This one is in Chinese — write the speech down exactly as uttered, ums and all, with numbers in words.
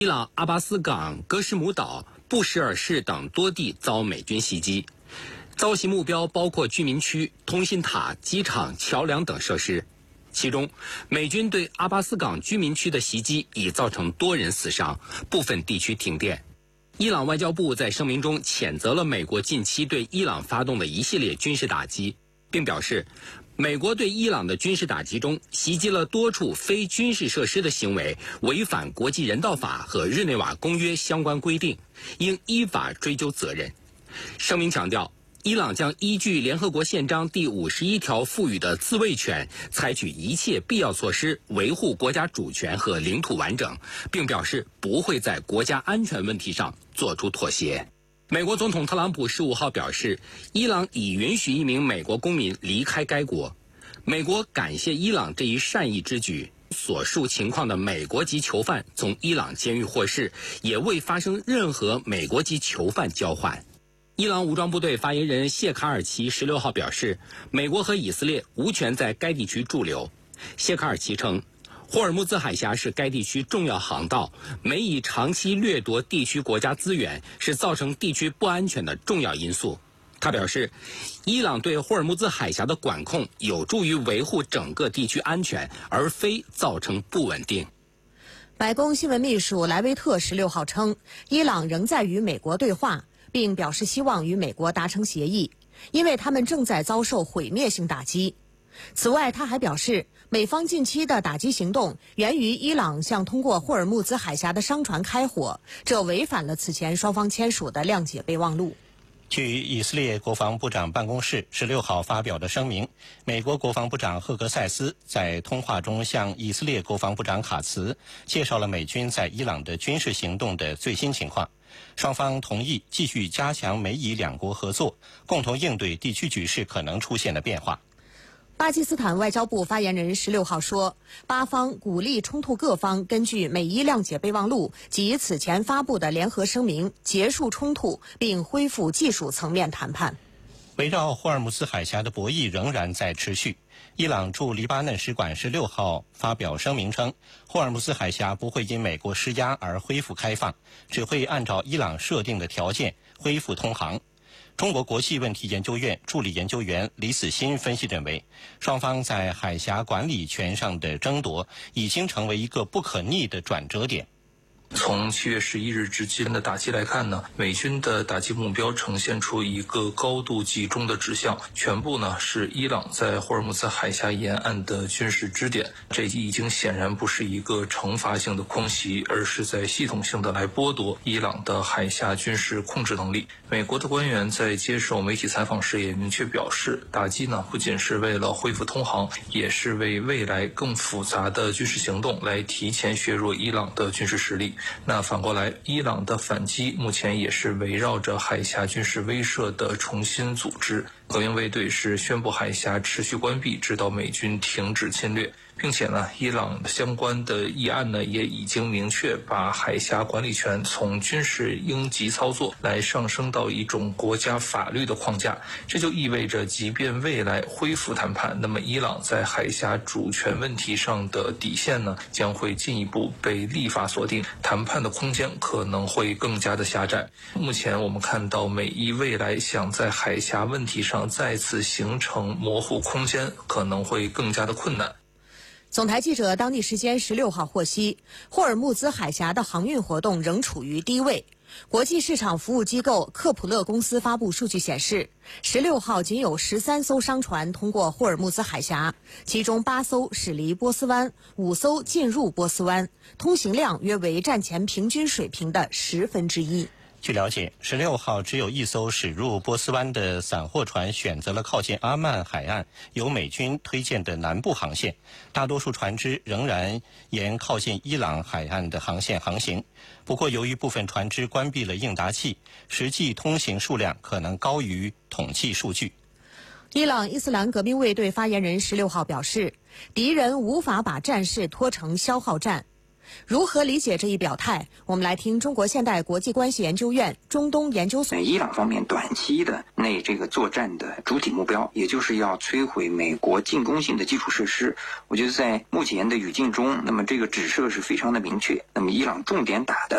伊朗阿巴斯港、格什姆岛、布什尔市等多地遭美军袭击，遭袭目标包括居民区、通信塔、机场、桥梁等设施。其中，美军对阿巴斯港居民区的袭击已造成多人死伤，部分地区停电。伊朗外交部在声明中谴责了美国近期对伊朗发动的一系列军事打击，并表示，美国对伊朗的军事打击中袭击了多处非军事设施的行为违反国际人道法和日内瓦公约相关规定，应依法追究责任。声明强调，伊朗将依据联合国宪章第五十一条赋予的自卫权，采取一切必要措施维护国家主权和领土完整，并表示不会在国家安全问题上做出妥协。美国总统特朗普十五号表示，伊朗已允许一名美国公民离开该国。美国感谢伊朗这一善意之举。所述情况的美国籍囚犯从伊朗监狱获释，也未发生任何美国籍囚犯交换。伊朗武装部队发言人谢卡尔齐十六号表示，美国和以色列无权在该地区驻留。谢卡尔齐称，霍尔木兹海峡是该地区重要航道，美以长期掠夺地区国家资源是造成地区不安全的重要因素。他表示，伊朗对霍尔木兹海峡的管控有助于维护整个地区安全，而非造成不稳定。 白宫新闻秘书莱维特十六号称，伊朗仍在与美国对话，并表示希望与美国达成协议，因为他们正在遭受毁灭性打击。此外，他还表示，美方近期的打击行动源于伊朗向通过霍尔木兹海峡的商船开火，这违反了此前双方签署的谅解备忘录。 据以色列国防部长办公室十六号发表的声明，美国国防部长赫格塞斯在通话中向以色列国防部长卡茨介绍了美军在伊朗的军事行动的最新情况。双方同意继续加强美以两国合作，共同应对地区局势可能出现的变化。 巴基斯坦外交部发言人十六号说，巴方鼓励冲突各方根据美伊谅解备忘录及此前发布的联合声明结束冲突，并恢复技术层面谈判。 围绕霍尔木兹海峡的博弈仍然在持续。伊朗驻黎巴嫩使馆十六号发表声明称，霍尔木兹海峡不会因美国施压而恢复开放，只会按照伊朗设定的条件恢复通航。中国国际问题研究院助理研究员李子欣分析认为，双方在海峡管理权上的争夺已经成为一个不可逆的转折点。 从七月十一日至今的打击来看呢，美军的打击目标呈现出一个高度集中的指向，全部呢是伊朗在霍尔木兹海峡沿岸的军事支点。这已经显然不是一个惩罚性的空袭，而是在系统性的来剥夺伊朗的海峡军事控制能力。美国的官员在接受媒体采访时也明确表示，打击呢不仅是为了恢复通航，也是为未来更复杂的军事行动来提前削弱伊朗的军事实力。那反过来，伊朗的反击目前也是围绕着海峡军事威慑的重新组织。革命卫队是宣布海峡持续关闭，直到美军停止侵略，并且呢，伊朗相关的议案呢也已经明确把海峡管理权从军事应急操作来上升到一种国家法律的框架。这就意味着，即便未来恢复谈判，那么伊朗在海峡主权问题上的底线呢将会进一步被立法锁定，谈判的空间可能会更加的狭窄。目前我们看到，美伊未来想在海峡问题上再次形成模糊空间，可能会更加的困难。 总台记者当地时间十六号获悉，霍尔木兹海峡的航运活动仍处于低位。国际市场服务机构克普勒公司发布数据显示，十六号仅有十三艘商船通过霍尔木兹海峡，其中八艘驶离波斯湾，五艘进入波斯湾，通行量约为战前平均水平的十分之一。 据了解，十六号只有一艘驶入波斯湾的散货船选择了靠近阿曼海岸由美军推荐的南部航线，大多数船只仍然沿靠近伊朗海岸的航线航行。不过，由于部分船只关闭了应答器，实际通行数量可能高于统计数据。 伊朗伊斯兰革命卫队发言人十六号表示，敌人无法把战事拖成消耗战。 如何理解这一表态？我们来听中国现代国际关系研究院中东研究所。 伊朗方面短期的内这个作战的主体目标，也就是要摧毁美国进攻性的基础设施。我觉得在目前的语境中，那么这个指涉是非常的明确。那么伊朗重点打的